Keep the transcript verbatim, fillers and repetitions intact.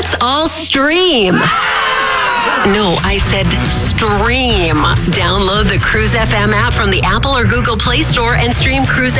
Let's all stream. No, I said stream. Download the Cruise F M app from the Apple or Google Play Store and stream Cruise